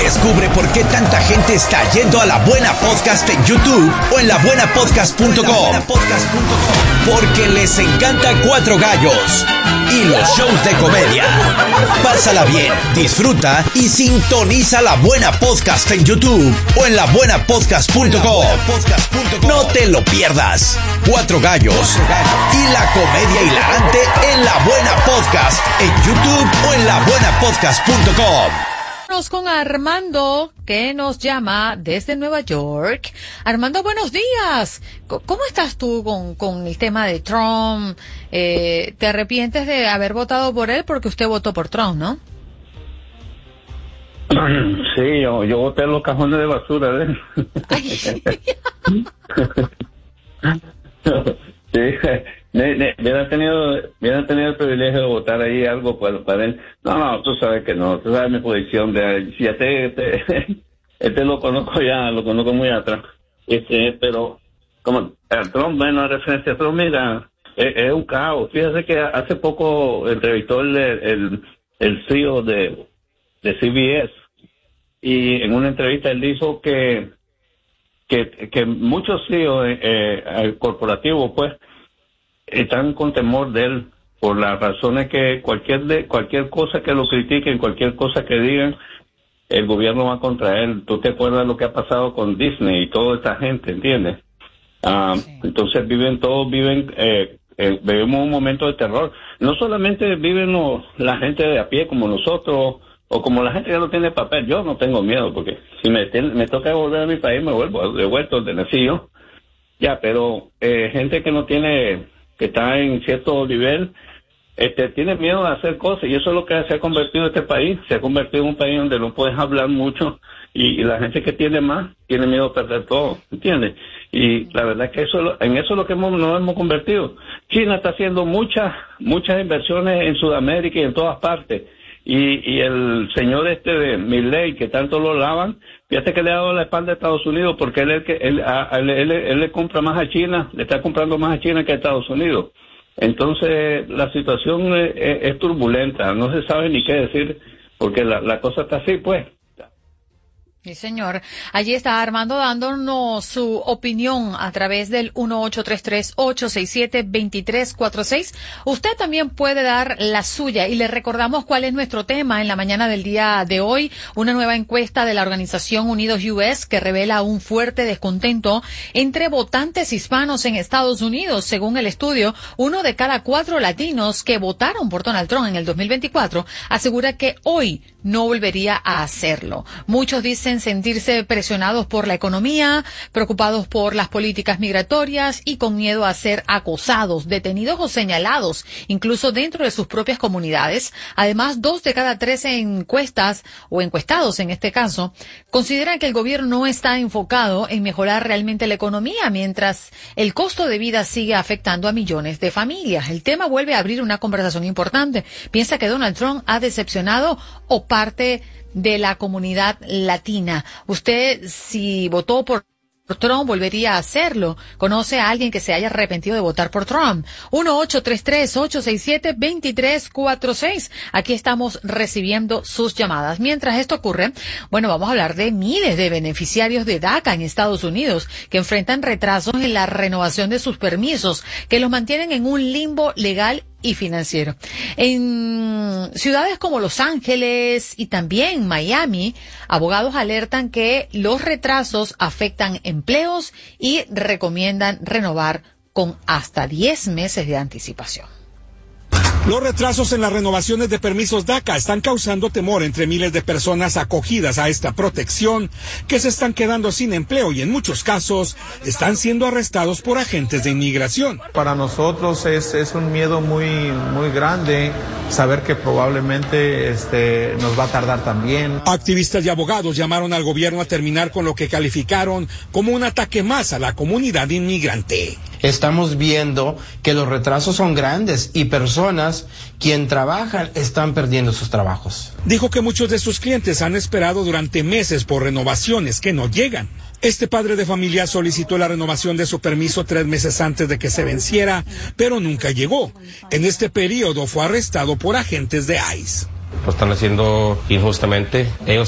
Descubre por qué tanta gente está yendo a La Buena Podcast en YouTube o en labuenapodcast.com. Porque les encanta Cuatro Gallos y los shows de comedia. Pásala bien, disfruta y sintoniza La Buena Podcast en YouTube o en labuenapodcast.com. No te lo pierdas. Cuatro Gallos y la comedia hilarante en La Buena Podcast en YouTube o en labuenapodcast.com. Con Armando, que nos llama desde Nueva York. Armando, buenos días. ¿Cómo estás tú con el tema de Trump? ¿Te arrepientes de haber votado por él? Porque usted votó por Trump, ¿no? Sí, yo voté en los cajones de basura de él. Sí, hubiera tenido el privilegio de votar ahí algo para él. No, tú sabes que no, tú sabes mi posición de si este lo conozco muy atrás. Pero como Trump, bueno, referencia a Trump, mira, es un caos. Fíjate que hace poco entrevistó el CEO de CBS, y en una entrevista él dijo que muchos CEOs corporativos, pues, están con temor de él por las razones que cualquier cosa que lo critiquen, cualquier cosa que digan, el gobierno va contra él. ¿Tú te acuerdas lo que ha pasado con Disney y toda esta gente, entiendes? Sí. Entonces vivimos un momento de terror. No solamente viven la gente de a pie como nosotros, o como la gente que no tiene papel. Yo no tengo miedo, porque si me toca volver a mi país, me vuelvo de vuelta donde nací yo. Ya, pero gente que no tiene, que está en cierto nivel, tiene miedo de hacer cosas, y eso es lo que se ha convertido este país. Se ha convertido en un país donde no puedes hablar mucho, y la gente que tiene más tiene miedo de perder todo, ¿entiendes? Y la verdad es que en eso es lo que nos hemos convertido. China está haciendo muchas inversiones en Sudamérica y en todas partes. Y el señor de Milei, que tanto lo lavan, fíjate que le ha dado la espalda a Estados Unidos, porque él le compra más a China, le está comprando más a China que a Estados Unidos. Entonces, la situación es turbulenta, no se sabe ni qué decir, porque la cosa está así, pues. Sí, señor. Allí está Armando dándonos su opinión a través del 1-833-867-2346. Usted también puede dar la suya, y le recordamos cuál es nuestro tema en la mañana del día de hoy. Una nueva encuesta de la organización Unidos US que revela un fuerte descontento entre votantes hispanos en Estados Unidos. Según el estudio, 1 de cada 4 latinos que votaron por Donald Trump en el 2024 asegura que hoy no volvería a hacerlo. Muchos dicen sentirse presionados por la economía, preocupados por las políticas migratorias y con miedo a ser acosados, detenidos o señalados, incluso dentro de sus propias comunidades. Además, 2 de cada 3 encuestas, o encuestados en este caso, consideran que el gobierno no está enfocado en mejorar realmente la economía, mientras el costo de vida sigue afectando a millones de familias. El tema vuelve a abrir una conversación importante. ¿Piensa que Donald Trump ha decepcionado o parte de la comunidad latina? Usted, si votó por Trump, volvería a hacerlo. ¿Conoce a alguien que se haya arrepentido de votar por Trump? 1-833-867-2346. Aquí estamos recibiendo sus llamadas. Mientras esto ocurre, bueno, vamos a hablar de miles de beneficiarios de DACA en Estados Unidos que enfrentan retrasos en la renovación de sus permisos, que los mantienen en un limbo legal y financiero. En ciudades como Los Ángeles y también Miami, abogados alertan que los retrasos afectan empleos y recomiendan renovar con hasta 10 meses de anticipación. Los retrasos en las renovaciones de permisos DACA están causando temor entre miles de personas acogidas a esta protección, que se están quedando sin empleo y en muchos casos están siendo arrestados por agentes de inmigración. Para nosotros es un miedo muy grande saber que probablemente nos va a tardar también. Activistas y abogados llamaron al gobierno a terminar con lo que calificaron como un ataque más a la comunidad inmigrante. Estamos viendo que los retrasos son grandes y personas quien trabajan están perdiendo sus trabajos. Dijo que muchos de sus clientes han esperado durante meses por renovaciones que no llegan. Este padre de familia solicitó la renovación de su permiso 3 meses antes de que se venciera, pero nunca llegó. En este periodo fue arrestado por agentes de ICE. Lo están haciendo injustamente. Ellos